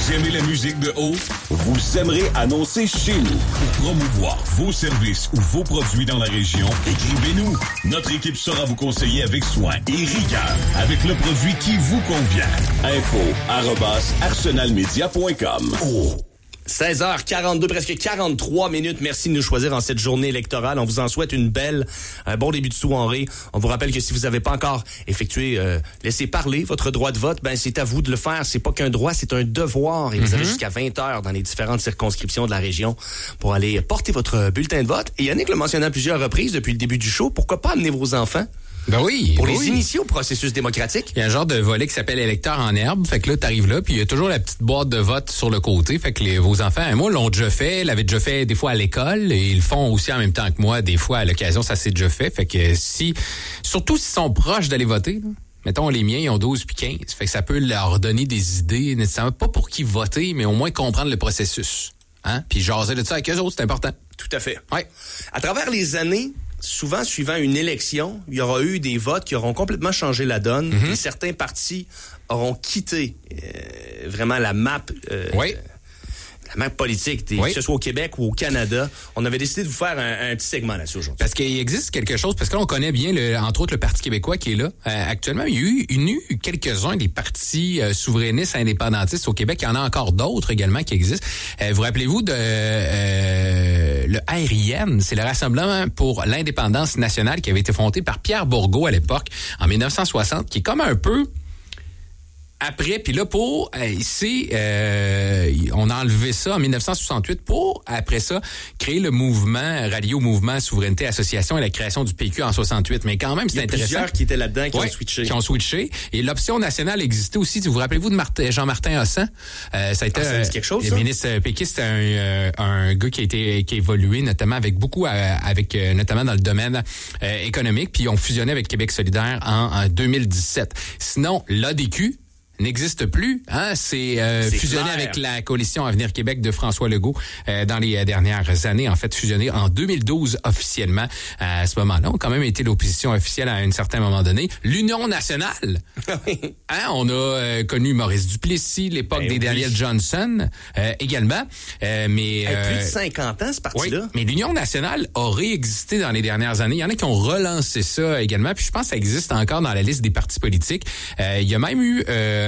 Vous aimez la musique de haut? Vous aimerez annoncer chez nous. Pour promouvoir vos services ou vos produits dans la région, écrivez-nous. Notre équipe saura vous conseiller avec soin et rigueur, avec le produit qui vous convient. info@arsenalmedia.com. Oh. 16h42, presque 43 minutes. Merci de nous choisir en cette journée électorale. On vous en souhaite un bon début de soirée. On vous rappelle que si vous n'avez pas encore effectué, laissez parler votre droit de vote, ben c'est à vous de le faire. C'est pas qu'un droit, c'est un devoir. Et vous avez jusqu'à 20h dans les différentes circonscriptions de la région pour aller porter votre bulletin de vote. Et Yannick l'a mentionné à plusieurs reprises depuis le début du show. Pourquoi pas amener vos enfants? Ben oui. Pour les initier au processus démocratique. Il y a un genre de volet qui s'appelle électeur en herbe. Fait que là, t'arrives là, puis il y a toujours la petite boîte de vote sur le côté. Fait que vos enfants, moi, l'ont déjà fait, l'avaient déjà fait des fois à l'école, et ils le font aussi en même temps que moi. Des fois, à l'occasion, ça s'est déjà fait. Fait que surtout s'ils sont proches d'aller voter, là. Mettons, les miens, ils ont 12 puis 15. Fait que ça peut leur donner des idées, nécessairement pas pour qui voter, mais au moins comprendre le processus. Hein? Puis jaser de ça avec eux autres, c'est important. Tout à fait. Ouais. À travers les années, souvent suivant une élection, il y aura eu des votes qui auront complètement changé la donne. Et certains partis auront quitté vraiment la map. Oui. La map politique, que ce soit au Québec ou au Canada. On avait décidé de vous faire un petit segment là-dessus aujourd'hui. Parce qu'il existe quelque chose, parce que là, on connaît bien, entre autres, le Parti québécois qui est là. Actuellement, il y a eu quelques-uns des partis souverainistes indépendantistes au Québec. Il y en a encore d'autres également qui existent. Vous rappelez-vous de le RIN, c'est le Rassemblement pour l'indépendance nationale qui avait été fondé par Pierre Bourgault à l'époque, en 1960, qui est comme un peu... Après, puis là, on a enlevé ça en 1968 pour, après ça, créer le mouvement, rallié au mouvement Souveraineté Association et la création du PQ en 68. Mais quand même, c'est intéressant. Il y a plusieurs qui étaient là-dedans, qui ont switché. Et l'option nationale existait aussi. Vous vous rappelez-vous de Jean-Martin Hossan? Ça a été ça dit quelque chose, le ministre péquiste, c'est un gars qui a évolué, notamment avec notamment dans le domaine économique. Puis ils ont fusionné avec Québec solidaire en 2017. Sinon, l'ADQ n'existe plus. Hein? C'est fusionné avec la coalition Avenir Québec de François Legault dans les dernières années. En fait, fusionné en 2012 officiellement. À ce moment-là, on a quand même été l'opposition officielle à un certain moment donné. L'Union nationale. Hein? On a connu Maurice Duplessis, l'époque des Daniel Johnson également. Mais plus de 50 ans, ce parti-là. Oui, mais l'Union nationale a réexisté dans les dernières années. Il y en a qui ont relancé ça également. Puis je pense que ça existe encore dans la liste des partis politiques. Il y a même eu...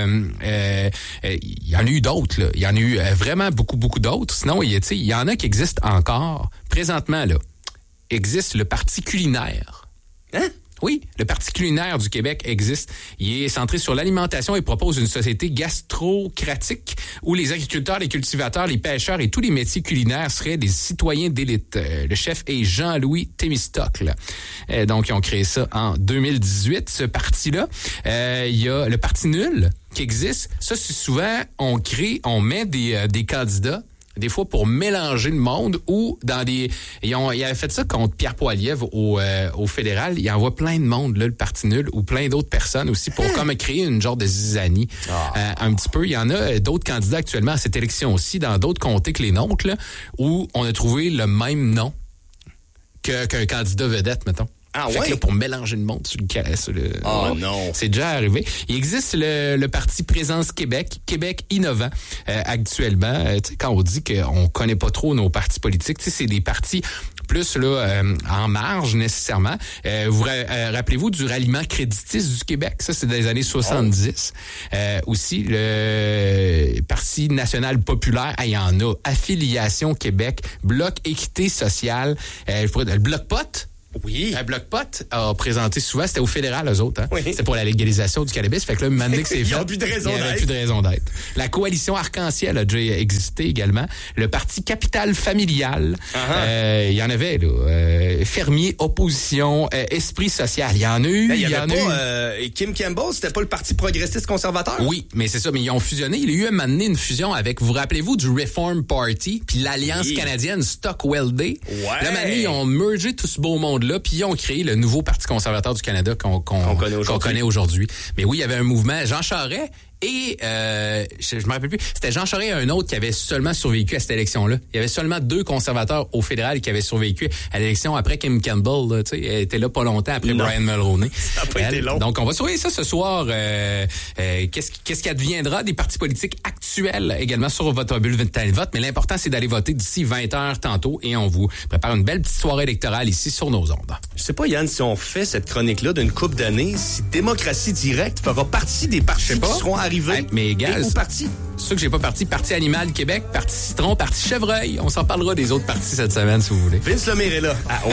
il y en a eu d'autres, là. Il y en a eu vraiment beaucoup d'autres. Sinon, il y en a qui existent encore. Présentement, là, existe le Parti culinaire. Hein? Oui, le Parti culinaire du Québec existe. Il est centré sur l'alimentation et propose une société gastrocratique où les agriculteurs, les cultivateurs, les pêcheurs et tous les métiers culinaires seraient des citoyens d'élite. Le chef est Jean-Louis Thémistocle. Donc, ils ont créé ça en 2018, ce parti-là. Il y a le Parti nul qui existe. Ça, c'est souvent, on met des candidats des fois pour mélanger le monde ou dans des... Ils avaient fait ça contre Pierre Poilievre au fédéral. Ils envoient plein de monde, là, le Parti nul, ou plein d'autres personnes aussi pour comme créer une genre de zizanie. Un petit peu. Il y en a d'autres candidats actuellement à cette élection aussi, dans d'autres comtés que les nôtres, là, où on a trouvé le même nom qu'un candidat vedette, mettons. Ah fait ouais? que là, pour mélanger le monde sur le non. C'est déjà arrivé. Il existe le Parti Présence Québec innovant actuellement. Tu sais, quand on dit qu'on connaît pas trop nos partis politiques, tu sais, c'est des partis plus là en marge nécessairement. Vous rappelez-vous du ralliement créditiste du Québec? Ça, c'est dans les années 70. Aussi, le Parti national populaire, il y en a. Affiliation Québec, Bloc équité sociale, le Bloc Pot. Oui. Un Bloc Pot a présenté souvent, c'était au fédéral, eux autres. Hein? Oui. C'était pour la légalisation du cannabis. Fait que là, maintenant que c'est fait, il n'y a plus de raison d'être. Plus de raison d'être. La coalition Arc-en-Ciel a déjà existé également. Le Parti Capital Familial. Il y en avait, là. Fermier, Opposition, Esprit Social. Il y en a eu. Il y avait pas Kim Campbell, c'était pas le Parti progressiste conservateur? Oui, mais c'est ça. Mais ils ont fusionné. Il y a eu un moment donné une fusion avec, vous rappelez-vous, du Reform Party, puis l'Alliance canadienne Stockwell Day. Ouais. Là, maintenant, ils ont mergé tout ce beau monde-là, puis ils ont créé le nouveau Parti conservateur du Canada qu'on connaît aujourd'hui. Mais oui, il y avait un mouvement. Jean Charest Et je me rappelle plus, c'était Jean Charest et un autre qui avait seulement survécu à cette élection-là. Il y avait seulement 2 conservateurs au fédéral qui avaient survécu à l'élection après Kim Campbell. Là, elle était là pas longtemps après Brian Mulroney. Ça n'a pas été long. Donc, on va surveiller ça ce soir. Qu'est-ce qui adviendra des partis politiques actuels également sur votre bulletin de vote. Mais l'important, c'est d'aller voter d'ici 20h tantôt. Et on vous prépare une belle petite soirée électorale ici sur nos ondes. Je sais pas, Yann, si on fait cette chronique-là d'une couple d'années, si Démocratie Directe fera partie des partis qui seront arrivés. Mais gars, où partis? Ceux que j'ai pas parti, Parti Animal Québec, Parti Citron, Parti Chevreuil. On s'en parlera des autres partis cette semaine, si vous voulez. Vince Lemire est là.